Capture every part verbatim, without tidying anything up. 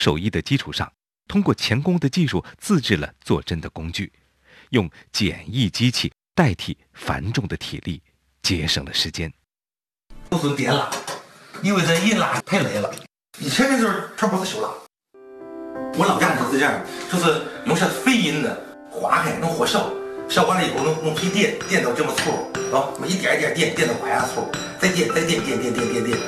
手艺的基础上，通过钳工的技术自制了做针的工具，用简易机器代替繁重的体力，节省了时间。 都是点拉，因为这一拉太累了。以前的时候全部是手拉，我老家就是这样，就是用些飞银的划开，弄火烧，烧完了以后弄弄推电，电到这么粗，啊，一点一点电，电到把牙粗，再电再电电电电电电。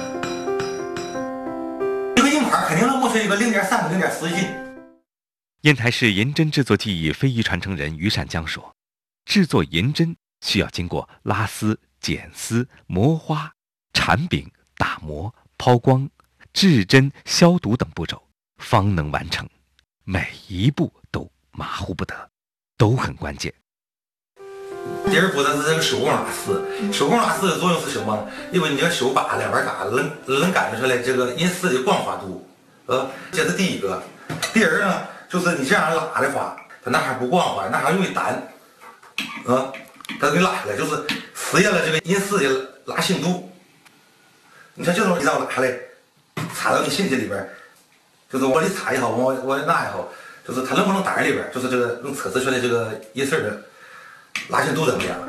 这个硬盘肯定能磨出一个零点三个零点四斤。 烟台市银针制作技艺非遗传承人于善江说，制作银针需要经过拉丝、剪丝、磨花、缠饼、打磨、抛光、制针、消毒等步骤，方能完成。每一步都马虎不得，都很关键。 第二步的是这个手工拉丝，手工拉丝的作用是什么呢？因为你这手把两边嘎能能感觉出来这个银丝的光滑度，呃，这是第一个。第二呢，就是你这样拉的话，它那还不光滑，那还容易单，呃，它给拉下来，就是实现了这个银丝的拉性度。你看这种一道拉下来，插到你身体里边，就是往里插也好，往往那也好，就是它能不能打里边，就是这个能测试出来这个银丝的拉性度怎么样？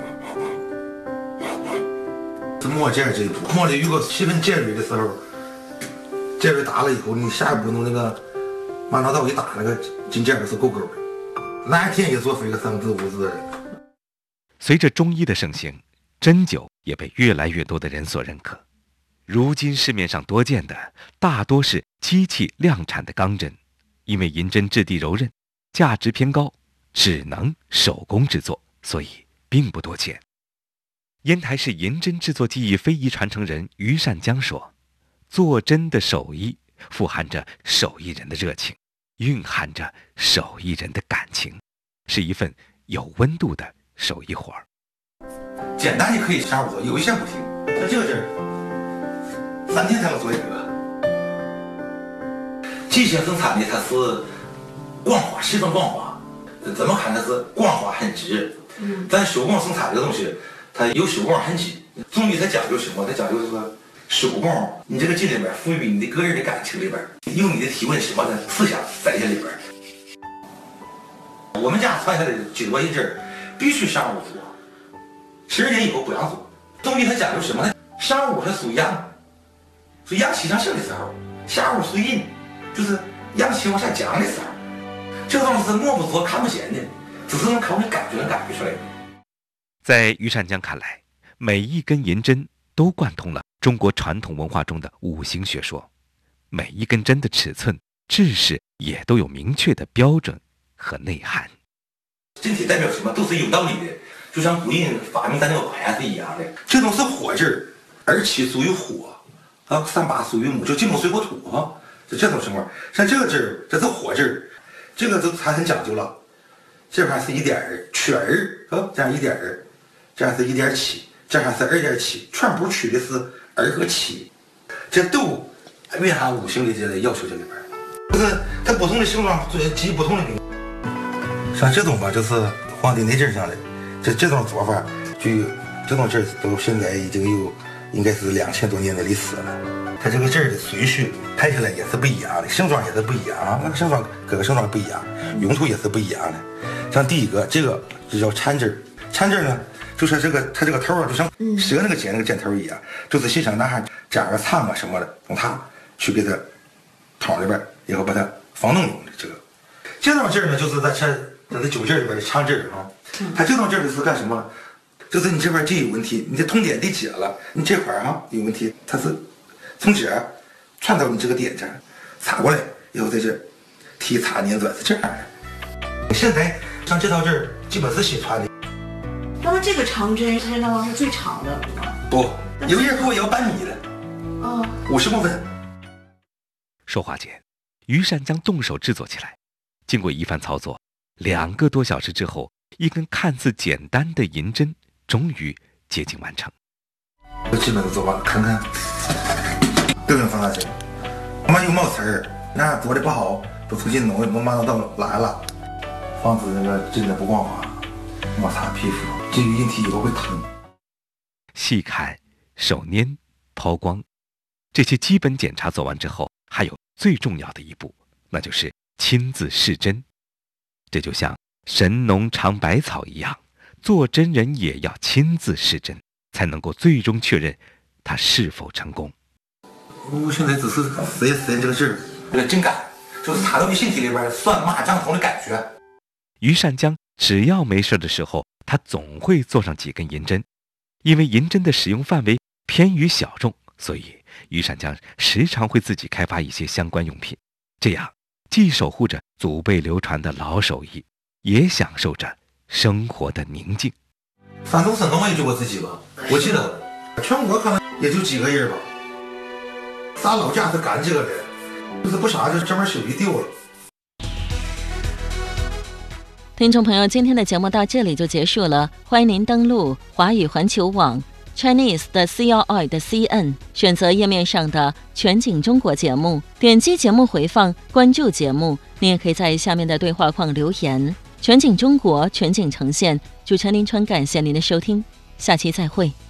这磨尖这一步，磨的有个七分尖锐的时候，尖锐打了以后，你下一步弄那个马刀刀一打，那个金尖都是够够的。哪天也做出一个三字五字的人。 随着中医的盛行，针灸也被越来越多的人所认可。如今市面上多见的大多是机器量产的钢针，因为银针质地柔韧，价值偏高，只能手工制作，所以并不多见。烟台市银针制作技艺非遗传承人于善江说，做针的手艺富含着手艺人的热情，蕴含着手艺人的感情，是一份有温度的手艺活儿。 简单你可以下午做，有一些不行。像这个针三天才能做一个。机械生产的它是光滑，十分光滑，怎么看它是光滑很直。咱手工生产这个东西，它有手工痕迹。中医它讲究什么？它讲究这个手工，你这个劲里边赋予你的个人的感情里边，用你的体温什么的思想在这里边。我们家传下来的九多一针必须上午做，十二点以后不让做。中医它讲究什么呢？上午是属阳，属阳气上升的时候；下午属阴，就是阳气往下降的时候。这个东西是摸不着、看不见的，只是能靠你感觉能感觉出来的。 在于善江看来，每一根银针都贯通了中国传统文化中的五行学说，每一根针的尺寸、制式也都有明确的标准和内涵。 身体代表什么都是有道理的，就像古人发明咱那个碗是一样的。这种是火劲儿，二七属于火，啊，三八属于木，就金木水火土啊，就这种情况。像这个劲儿，这是火劲儿，这个就它很讲究了。这块是一点儿曲儿，啊，这样一点儿，这样是一点七，这样是二点七，全部取的是二和七，这都蕴含五行的这个要求这里边。就是它不同的形状基于不同的名。像这种吧，就是《黄帝内经》上的，这这种做法，就这种针都现在已经有应该是两千多年的历史了。它这个针的顺序排下来也是不一样的，形状也是不一样，那个形状各个形状不一样，用途也是不一样的。像第一个，这个就叫缠针，缠针呢，就是这个它这个头啊，就像蛇那个尖那个尖头一样，就是欣赏哪哈加个苍啊什么的，用它去给它桶里边，然后把它防冻用的这个。这种针呢，就是在这。这是酒劲里边的长针啊，它这种针是干什么？就是你这块筋有问题，你这痛点得解了，你这块哈有问题，它是从这儿传到你这个点这儿，插过来，然后在这提插捻转是这样的。现在像这套针基本是新传的。 那么这个长针是那是最长的吗？ 不，有些货也要半米的， 哦， 五十公分。 说话间，于善江动手制作起来，经过一番操作。两个多小时之后，一根看似简单的银针终于接近完成。 我基本都做完了，看看都用放大镜。我们有冒刺儿，那做的不好，都重新弄，弄马上到拉一拉，防止那个针的不光滑，摩擦皮肤，至于引体以后会疼。 细砍、手捻、抛光，这些基本检查做完之后，还有最重要的一步，那就是亲自试针。这就像神农尝百草一样，做真人也要亲自试针，才能够最终确认他是否成功。 我现在只是实验实验这个劲儿，这个真感，就是插到你身体里边酸麻胀痛的感觉。 于善江只要没事的时候，他总会做上几根银针，因为银针的使用范围偏于小众，所以于善江时常会自己开发一些相关用品，这样既守护着祖辈流传的老手艺，也享受着生活的宁静。 山东省能也就我自己吧，我记得全国可能也就几个人吧。咱老家是干几个人，就是不啥就专门修理丢了。 听众朋友，今天的节目到这里就结束了，欢迎您登录华语环球网 Chinese 的 C L I 的 C N， 选择页面上的全景中国节目，点击节目回放，关注节目。您也可以在下面的对话框留言。全景中国，全景呈现，主持人林川，感谢您的收听，下期再会。